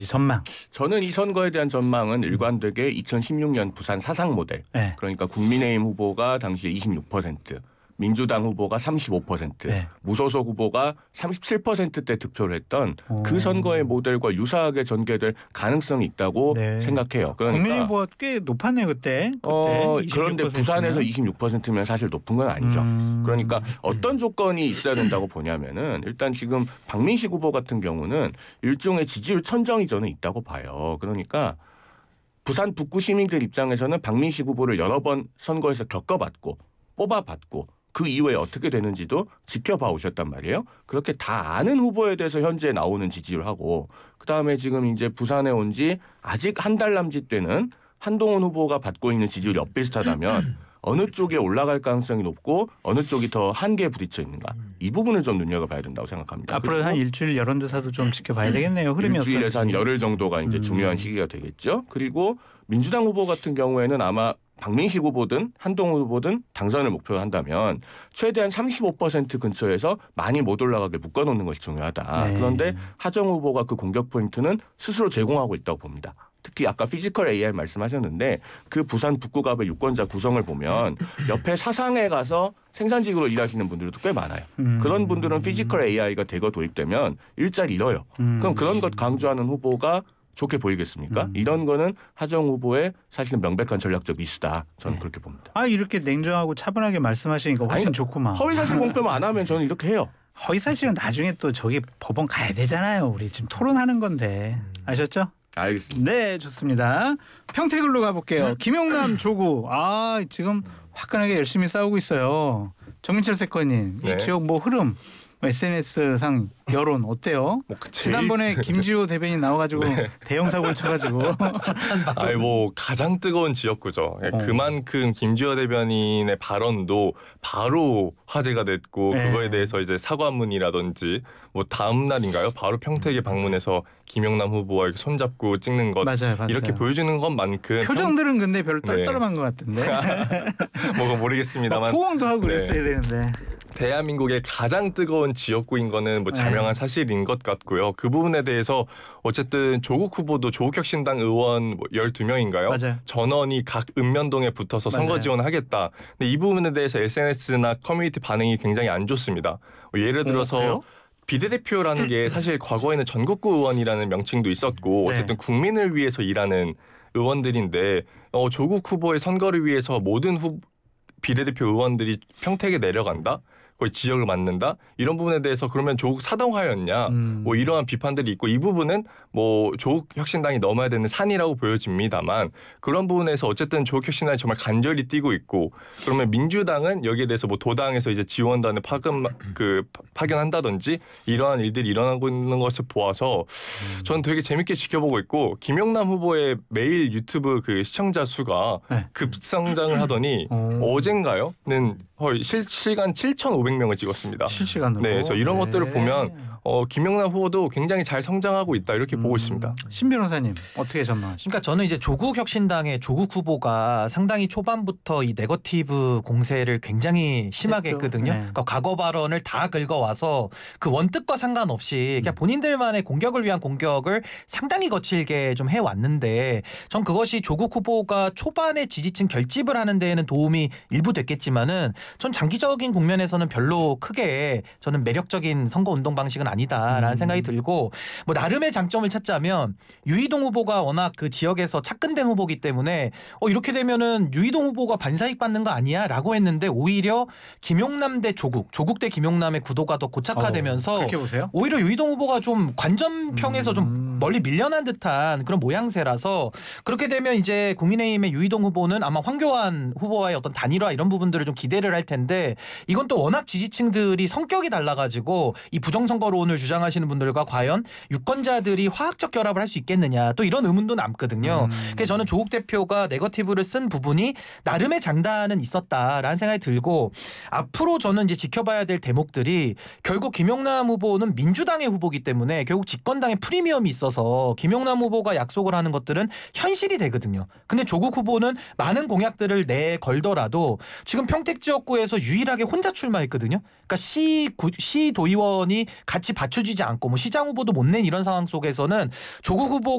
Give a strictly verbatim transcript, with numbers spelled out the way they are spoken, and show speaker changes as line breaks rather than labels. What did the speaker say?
전망.
저는 이 선거에 대한 전망은 일관되게 이천십육 년 부산 사상 모델.
네.
그러니까 국민의힘 후보가 당시에 이십육 퍼센트, 민주당 후보가 삼십오 퍼센트,
네.
무소속 후보가 삼십칠 퍼센트대 득표를 했던
오.
그 선거의 모델과 유사하게 전개될 가능성이 있다고
네.
생각해요. 그러니까
국민의힘 후보가 꽤 높았네요 그때. 그때
어,
이십육 퍼센트면.
그런데 부산에서 이십육 퍼센트면 사실 높은 건 아니죠.
음.
그러니까 어떤 조건이 있어야 된다고 보냐면은 일단 지금 박민식 후보 같은 경우는 일종의 지지율 천정이 저는 있다고 봐요. 그러니까 부산 북구 시민들 입장에서는 박민식 후보를 여러 번 선거에서 겪어봤고 뽑아봤고 그 이후에 어떻게 되는지도 지켜봐 오셨단 말이에요. 그렇게 다 아는 후보에 대해서 현재 나오는 지지율하고 그다음에 지금 이제 부산에 온 지 아직 한 달 남짓 되는 한동훈 후보가 받고 있는 지지율이 엇비슷하다면 어느 쪽에 올라갈 가능성이 높고 어느 쪽이 더 한계에 부딪혀 있는가. 이 부분을 좀 눈여겨봐야 된다고 생각합니다.
앞으로 한 일주일 여론조사도 좀 지켜봐야 되겠네요. 흐름이
일주일에서 한 열흘 정도가 이제
음.
중요한 시기가 되겠죠. 그리고 민주당 후보 같은 경우에는 아마 박민식 후보든 한동훈 후보든 당선을 목표로 한다면 최대한 삼십오 퍼센트 근처에서 많이 못 올라가게 묶어놓는 것이 중요하다.
네.
그런데 하정 후보가 그 공격 포인트는 스스로 제공하고 있다고 봅니다. 특히 아까 피지컬 에이아이 말씀하셨는데 그 부산 북구갑의 유권자 구성을 보면 옆에 사상에 가서 생산직으로 일하시는 분들도 꽤 많아요.
음.
그런 분들은 피지컬 에이아이가 대거 도입되면 일자리 잃어요.
음.
그럼 그런 것 강조하는 후보가 좋게 보이겠습니까?
음.
이런 거는 하정 후보의 사실은 명백한 전략적 미스다. 저는 그렇게 봅니다.
아 이렇게 냉정하고 차분하게 말씀하시니까 훨씬
아니,
좋구만.
허위사실 공표만 안 하면 저는 이렇게 해요.
허위사실은 나중에 또 저기 법원 가야 되잖아요. 우리 지금 토론하는 건데. 아셨죠?
알겠습니다.
네, 좋습니다. 평택을로 가볼게요. 김용남 조구. 아 지금 화끈하게 열심히 싸우고 있어요. 정민철 세커님,
네.
이 지역 뭐 흐름, 에스엔에스상 여론 어때요?
뭐 제일-
지난번에 김지호 대변인 나와가지고
네.
대형 사고를 쳐가지고.
아니 뭐 가장 뜨거운 지역구죠.
어.
그만큼 김주호 대변인의 발언도 바로 화제가 됐고
네.
그거에 대해서 이제 사과문이라든지 뭐 다음 날인가요? 바로 평택에 방문해서 김영남 후보와 이렇게 손잡고 찍는 것
맞아요, 맞아요.
이렇게 보여주는 것만큼
표정들은 근데 별로
네.
떨떠름한 것 같은데.
평- 뭐가 모르겠습니다만
포옹도 하고
네.
그랬어야 되는데.
대한민국의 가장 뜨거운 지역구인 거는 뭐 자명한
네.
사실인 것 같고요. 그 부분에 대해서 어쨌든 조국 후보도 조국혁신당 의원 뭐 열두 명인가요?
맞아요.
전원이 각 읍면동에 붙어서 선거
맞아요.
지원하겠다. 근데 이 부분에 대해서 에스엔에스나 커뮤니티 반응이 굉장히 안 좋습니다. 뭐 예를 들어서
어, 그래요?
비례대표라는 게 사실 과거에는 전국구 의원이라는 명칭도 있었고
네.
어쨌든 국민을 위해서 일하는 의원들인데 어, 조국 후보의 선거를 위해서 모든 후, 비례대표 의원들이 평택에 내려간다? 거의 지역을 맡는다? 이런 부분에 대해서 그러면 조국 사당화였냐?
음.
뭐 이러한 비판들이 있고 이 부분은 뭐 조국 혁신당이 넘어야 되는 산이라고 보여집니다만 그런 부분에서 어쨌든 조국 혁신당이 정말 간절히 뛰고 있고 그러면 민주당은 여기에 대해서 뭐 도당에서 이제 지원단을 파견 그 파견한다든지 이러한 일들이 일어나고 있는 것을 보아서 저는 되게 재밌게 지켜보고 있고 김영남 후보의 매일 유튜브 그 시청자 수가
네.
급성장을 하더니
오.
어젠가요?는 거의 실시간 칠천오백 명을 찍었습니다.
실시간으로.
네, 그래서 이런
네.
것들을 보면 어, 김영남 후보도 굉장히 잘 성장하고 있다 이렇게 보고 있습니다.
신 변호사님 어떻게 전망하십니까?
그러니까 저는 이제 조국 혁신당의 조국 후보가 상당히 초반부터 이 네거티브 공세를 굉장히 심하게
했죠.
했거든요.
네.
그러니까 과거 발언을 다 긁어와서 그 원뜻과 상관없이 그냥 본인들만의 공격을 위한 공격을 상당히 거칠게 좀 해왔는데 전 그것이 조국 후보가 초반에 지지층 결집을 하는 데에는 도움이 일부 됐겠지만은 전 장기적인 국면에서는 별로 크게 저는 매력적인 선거운동 방식은 아니다라는
음.
생각이 들고 뭐 나름의 장점을 찾자면 유이동 후보가 워낙 그 지역에서 착근된 후보기 때문에 어 이렇게 되면은 유이동 후보가 반사익 받는 거 아니야라고 했는데 오히려 김용남 대 조국, 조국 대 김용남의 구도가 더 고착화되면서
어, 그렇게 보세요?
오히려 유이동 후보가 좀 관전평에서
음.
좀 멀리 밀려난 듯한 그런 모양새라서 그렇게 되면 이제 국민의힘의 유이동 후보는 아마 황교안 후보와의 어떤 단일화 이런 부분들을 좀 기대를 할 텐데 이건 또 워낙 지지층들이 성격이 달라가지고 이 부정선거론을 주장하시는 분들과 과연 유권자들이 화학적 결합을 할 수 있겠느냐 또 이런 의문도 남거든요.
음.
그래서 저는 조국 대표가 네거티브를 쓴 부분이 나름의 장단은 있었다라는 생각이 들고 앞으로 저는 이제 지켜봐야 될 대목들이 결국 김용남 후보는 민주당의 후보기 때문에 결국 집권당의 프리미엄이 있어서 김용남 후보가 약속을 하는 것들은 현실이 되거든요. 근데 조국 후보는 많은 공약들을 내걸더라도 지금 평택 지역구에서 유일하게 혼자 출마했거든요. 그러니까 시, 구, 시 도의원이 같이 받쳐주지 않고 뭐 시장 후보도 못 낸 이런 상황 속에서는 조국 후보